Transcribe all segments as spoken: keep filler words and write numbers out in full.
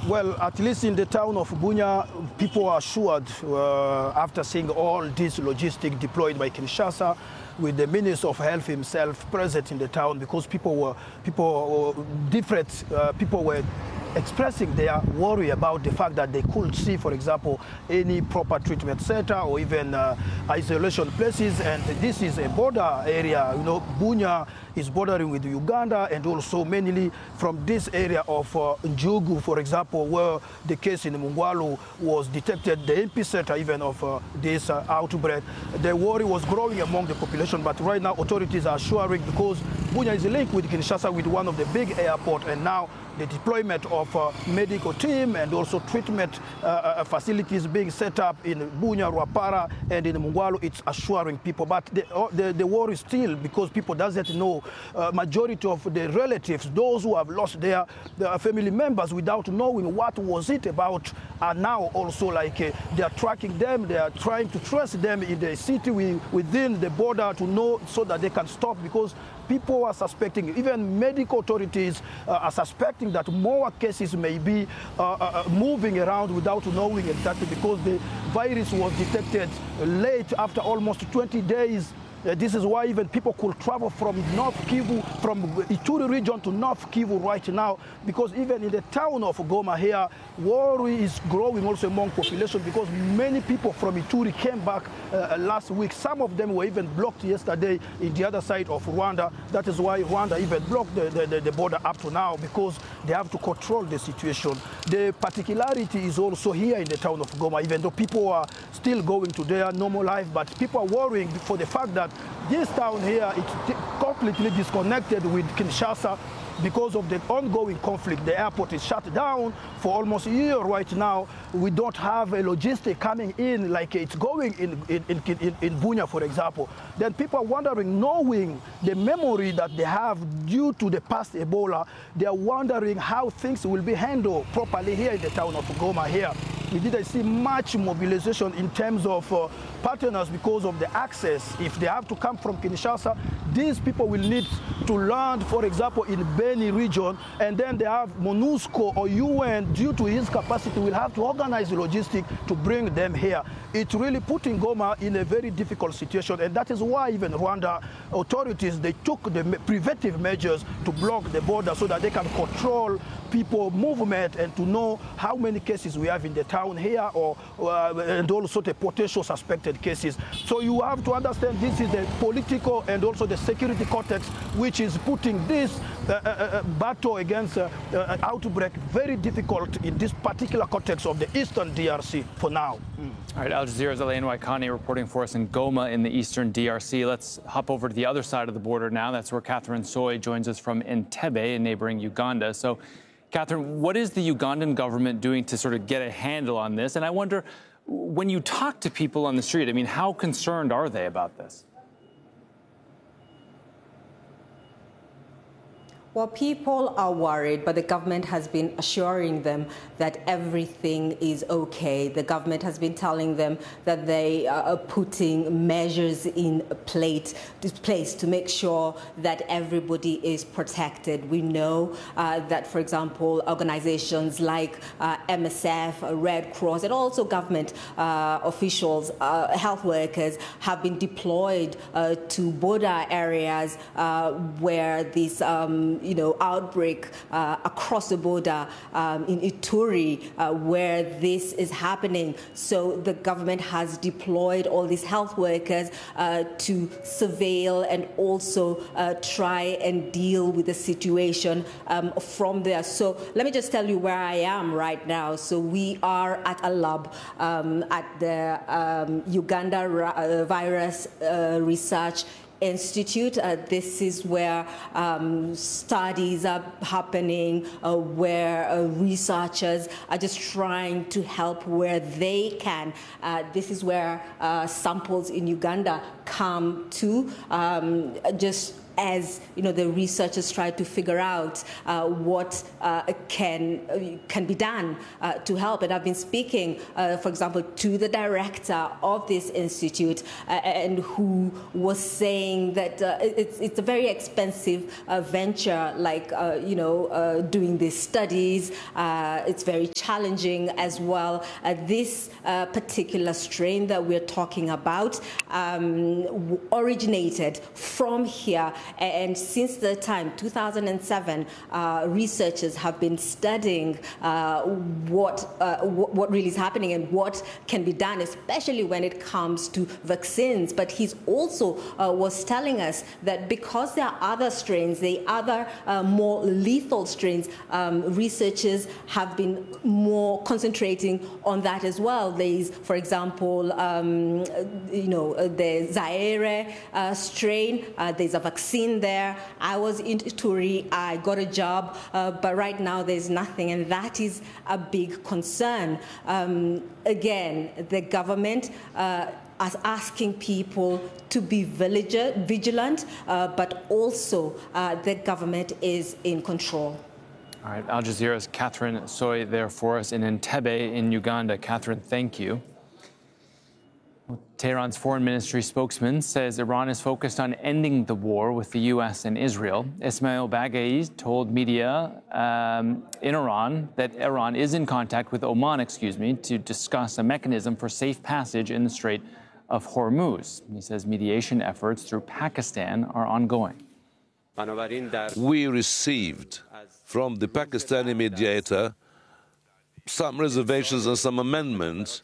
Well, at least in the town of Bunia, people are assured uh, after seeing all this logistic deployed by Kinshasa, with the Minister of Health himself present in the town, because people were, people, uh, different uh, people were expressing their worry about the fact that they could see, for example, any proper treatment center or even uh, isolation places. And this is a border area. You know, Bunia is bordering with Uganda, and also mainly from this area of uh, Njugu, for example, where the case in Mungwalu was detected, the epicenter even of uh, this uh, outbreak. The worry was growing among the population, but right now authorities are assuring, because Bunia is linked with Kinshasa with one of the big airports, and now the deployment of uh, medical team and also treatment uh, uh, facilities being set up in Bunia, Rwapara, and in Mungwalu. It's assuring people, but the, uh, the, the worry still, because people doesn't know, uh, majority of the relatives, those who have lost their, their family members without knowing what was it about, are now also like uh, they are tracking them, they are trying to trace them in the city we, within the border to know, so that they can stop, because people are suspecting, even medical authorities uh, are suspecting that more cases may be uh, uh, moving around without knowing exactly, because the virus was detected late after almost twenty days. Uh, this is why even people could travel from North Kivu, from Ituri region to North Kivu right now, because even in the town of Goma here, worry is growing also among population, because many people from Ituri came back uh, last week. Some of them were even blocked yesterday in the other side of Rwanda. That is why Rwanda even blocked the, the, the border up to now, because they have to control the situation. The particularity is also here in the town of Goma, even though people are still going to their normal life, but people are worrying for the fact that this town here is completely disconnected with Kinshasa because of the ongoing conflict. The airport is shut down for almost a year right now. We don't have a logistic coming in like it's going in, in, in, in, in Bunia, for example. Then people are wondering, knowing the memory that they have due to the past Ebola, they are wondering how things will be handled properly here in the town of Goma here. We didn't see much mobilization in terms of uh, partners because of the access. If they have to come from Kinshasa, these people will need to land, for example, in Beni region, and then they have MONUSCO or U N, due to his capacity, will have to organize the logistics to bring them here. It's really putting Goma in a very difficult situation, and that is why even Rwanda authorities, they took the preventive measures to block the border so that they can control people movement and to know how many cases we have in the town here, or uh, and also the potential suspected cases. So you have to understand this is the political and also the security context which is putting this uh, uh, uh, battle against uh, uh, outbreak very difficult in this particular context of the eastern D R C for now. Mm. All right, Al Jazeera's Elaine Waikani reporting for us in Goma in the eastern D R C. Let's hop over to the other side of the border now. That's where Catherine Soy joins us from Entebbe in neighboring Uganda. So, Catherine, what is the Ugandan government doing to sort of get a handle on this? And I wonder, when you talk to people on the street, I mean, how concerned are they about this? Well, people are worried, but the government has been assuring them that everything is okay. The government has been telling them that they are putting measures in place to make sure that everybody is protected. We know uh, that, for example, organizations like uh, M S F, Red Cross, and also government uh, officials, uh, health workers, have been deployed uh, to border areas uh, where these um, you know, outbreak uh, across the border um, in Ituri, uh, where this is happening. So the government has deployed all these health workers uh, to surveil and also uh, try and deal with the situation um, from there. So let me just tell you where I am right now. So we are at a lab um, at the um, Uganda uh, Virus uh, Research Institute. Uh, this is where um, studies are happening, uh, where uh, researchers are just trying to help where they can. Uh, this is where uh, samples in Uganda come to, um, just as you know, the researchers try to figure out uh, what uh, can uh, can be done uh, to help. And I've been speaking, uh, for example, to the director of this institute, uh, and who was saying that uh, it's it's a very expensive uh, venture, like uh, you know, uh, doing these studies. Uh, it's very challenging as well. Uh, this uh, particular strain that we're talking about um, originated from here. And since the time, two thousand seven, uh, researchers have been studying uh, what, uh, what really is happening and what can be done, especially when it comes to vaccines. But he's also uh, was telling us that because there are other strains, the other uh, more lethal strains, um, researchers have been more concentrating on that as well. There's, for example, um, you know, the Zaire uh, strain. Uh, there's a vaccine there. I was in Ituri. I got a job, uh, but right now there's nothing, and that is a big concern. Um, again, the government uh, is asking people to be vigilant, uh, but also uh, the government is in control. All right, Al Jazeera's Catherine Soy there for us in Entebbe in Uganda. Catherine, thank you. Well, Tehran's foreign ministry spokesman says Iran is focused on ending the war with the U S and Israel. Ismail Baghai told media um, in Iran that Iran is in contact with Oman, excuse me, to discuss a mechanism for safe passage in the Strait of Hormuz. He says mediation efforts through Pakistan are ongoing. We received from the Pakistani mediator some reservations and some amendments,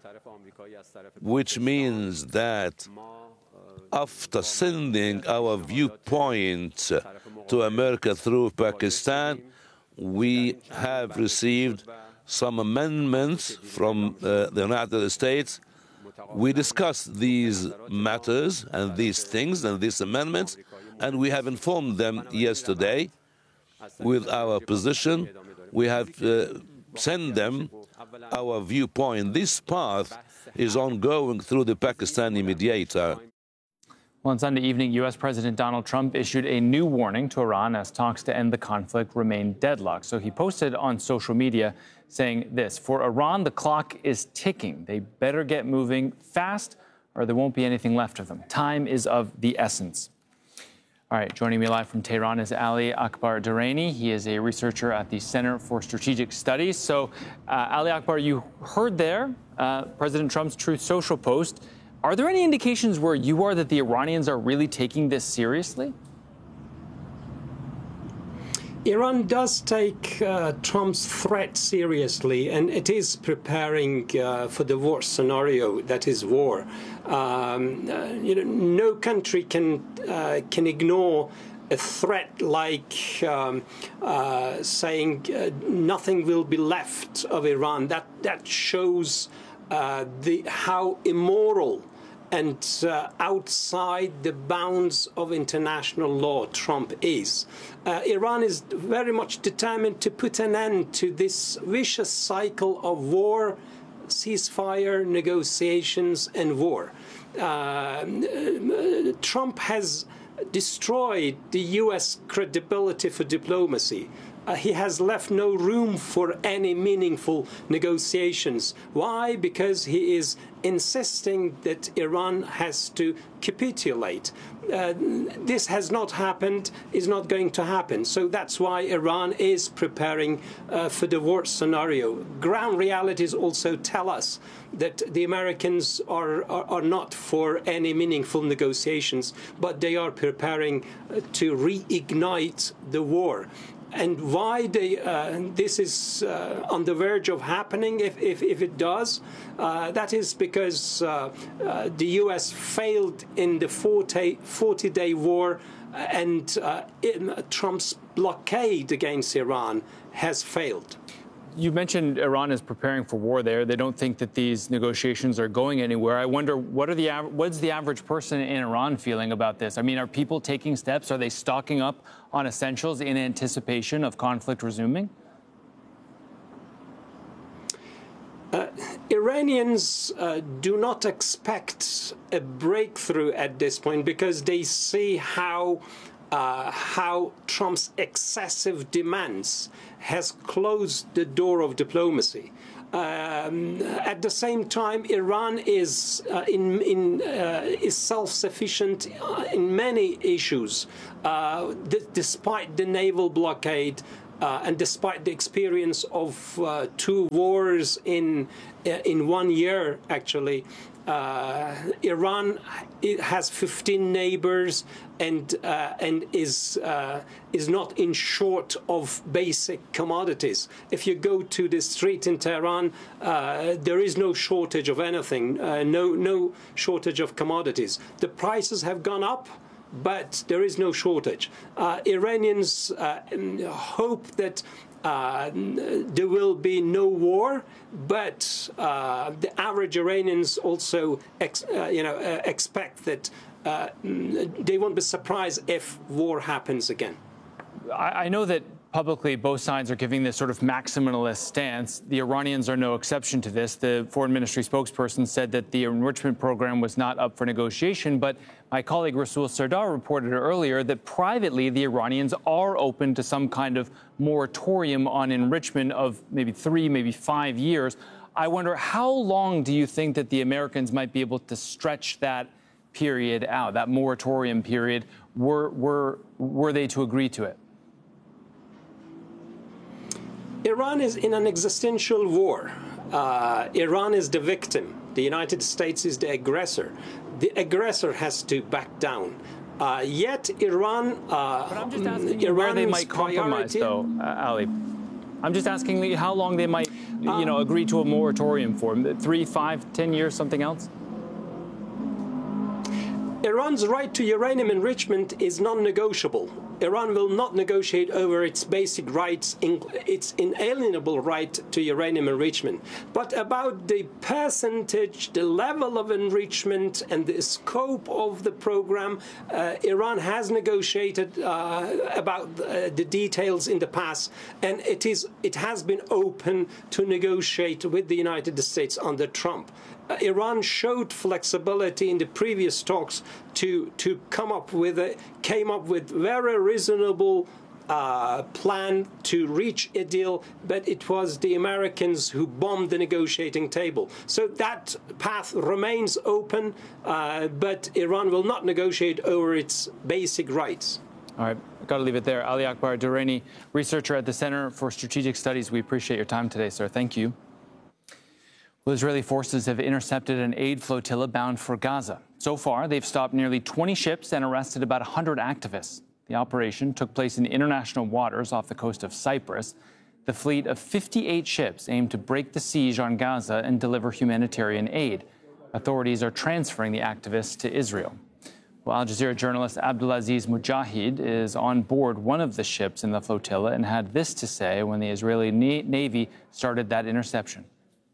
which means that after sending our viewpoint to America through Pakistan, we have received some amendments from uh, the United States. We discussed these matters and these things and these amendments, and we have informed them yesterday with our position. We have uh, sent them our viewpoint. This path is ongoing through the Pakistani mediator. Well, on Sunday evening, U S President Donald Trump issued a new warning to Iran as talks to end the conflict remain deadlocked. So he posted on social media saying this: for Iran, the clock is ticking. They better get moving fast or there won't be anything left of them. Time is of the essence. All right, joining me live from Tehran is Ali Akbar Durrani. He is a researcher at the Center for Strategic Studies. So, uh, Ali Akbar, you heard there uh, President Trump's Truth Social post. Are there any indications where you are that the Iranians are really taking this seriously? Iran does take uh, Trump's threat seriously, and it is preparing uh, for the worst scenario, that is war. Um, uh, you know, no country can uh, can ignore a threat like um, uh, saying uh, nothing will be left of Iran. That that shows uh, the how immoral and uh, outside the bounds of international law Trump is. Uh, Iran is very much determined to put an end to this vicious cycle of war, ceasefire, negotiations, and war. Uh, Trump has destroyed the U S credibility for diplomacy. Uh, he has left no room for any meaningful negotiations. Why? Because he is insisting that Iran has to capitulate. Uh, this has not happened, is not going to happen. So that's why Iran is preparing uh, for the worst scenario. Ground realities also tell us that the Americans are, are, are not for any meaningful negotiations, but they are preparing uh, to reignite the war. And why they, uh, this is uh, on the verge of happening, if, if, if it does, uh, that is because uh, uh, the U S failed in the forty-day war, and uh, in, Trump's blockade against Iran has failed. You mentioned Iran is preparing for war there. They don't think that these negotiations are going anywhere. I wonder, what are the what's the average person in Iran feeling about this? I mean, are people taking steps? Are they stocking up on essentials in anticipation of conflict resuming? Uh, Iranians uh, do not expect a breakthrough at this point because they see how uh, how Trump's excessive demands has closed the door of diplomacy. Um, at the same time, Iran is uh, in, in uh, is self-sufficient in many issues, uh, d- despite the naval blockade uh, and despite the experience of uh, two wars in uh, in one year. Actually, uh, Iran it has fifteen neighbors and uh, and is uh, is not in short of basic commodities. If you go to the street in Tehran, uh, there is no shortage of anything, uh, no no shortage of commodities. The prices have gone up, but there is no shortage. Uh, Iranians uh, hope that uh, there will be no war, but uh, the average Iranians also ex, uh, you know uh, expect that uh, they won't be surprised if war happens again. I, I know that publicly both sides are giving this sort of maximalist stance. The Iranians are no exception to this. The foreign ministry spokesperson said that the enrichment program was not up for negotiation, but my colleague Rasul Sardar reported earlier that privately the Iranians are open to some kind of moratorium on enrichment of maybe three, maybe five years. I wonder, how long do you think that the Americans might be able to stretch that period out, that moratorium period, were, were, were they to agree to it? Iran is in an existential war. Uh, Iran is the victim. The United States is the aggressor. The aggressor has to back down. Uh, yet Iran... Uh, but I'm just asking you where they might compromise, though, uh, Ali. I'm just asking you how long they might, you know, agree to a moratorium for. Three, five, ten years, something else? Iran's right to uranium enrichment is non-negotiable. Iran will not negotiate over its basic rights, its inalienable right to uranium enrichment. But about the percentage, the level of enrichment, and the scope of the program, uh, Iran has negotiated uh, about uh, the details in the past, and it is it has been open to negotiate with the United States under Trump. Uh, Iran showed flexibility in the previous talks to to come up with a came up with very reasonable uh, plan to reach a deal, but it was the Americans who bombed the negotiating table. So that path remains open, uh, but Iran will not negotiate over its basic rights. All right, got to leave it there. Ali Akbar Durrani, researcher at the Center for Strategic Studies. We appreciate your time today, sir. Thank you. Well, Israeli forces have intercepted an aid flotilla bound for Gaza. So far, they've stopped nearly twenty ships and arrested about one hundred activists. The operation took place in international waters off the coast of Cyprus. The fleet of fifty-eight ships aimed to break the siege on Gaza and deliver humanitarian aid. Authorities are transferring the activists to Israel. Well, Al Jazeera journalist Abdulaziz Mujahid is on board one of the ships in the flotilla and had this to say when the Israeli Navy started that interception.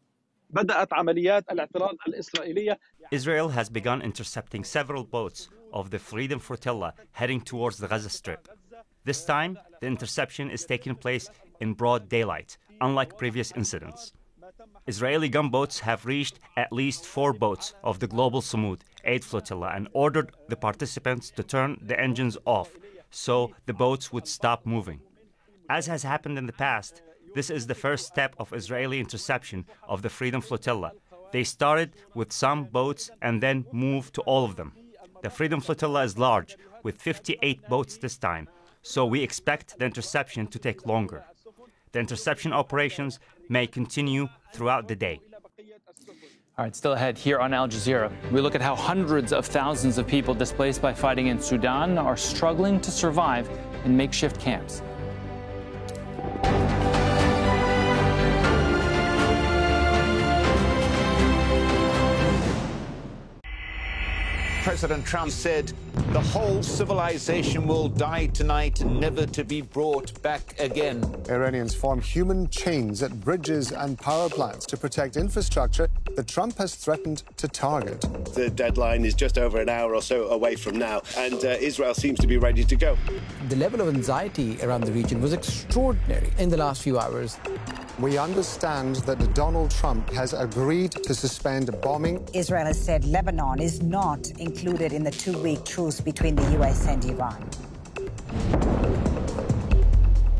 Israel has begun intercepting several boats of the Freedom Flotilla heading towards the Gaza Strip. This time, the interception is taking place in broad daylight, unlike previous incidents. Israeli gunboats have reached at least four boats of the Global Samud aid flotilla and ordered the participants to turn the engines off so the boats would stop moving. As has happened in the past, this is the first step of Israeli interception of the Freedom Flotilla. They started with some boats and then moved to all of them. The Freedom Flotilla is large, with fifty-eight boats this time, so we expect the interception to take longer. The interception operations may continue throughout the day. All right, still ahead here on Al Jazeera, we look at how hundreds of thousands of people displaced by fighting in Sudan are struggling to survive in makeshift camps. President Trump said the whole civilization will die tonight, never to be brought back again. Iranians form human chains at bridges and power plants to protect infrastructure that Trump has threatened to target. The deadline is just over an hour or so away from now, and uh, Israel seems to be ready to go. The level of anxiety around the region was extraordinary in the last few hours. We understand that Donald Trump has agreed to suspend bombing. Israel has said Lebanon is not included in the two-week truce between the U S and Iran.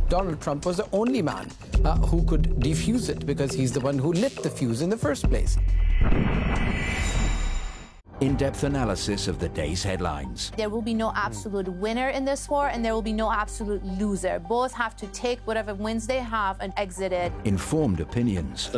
Donald Trump was the only man uh, who could defuse it because he's the one who lit the fuse in the first place. In-depth analysis of the day's headlines. There will be no absolute winner in this war, and there will be no absolute loser. Both have to take whatever wins they have and exit it. Informed opinions.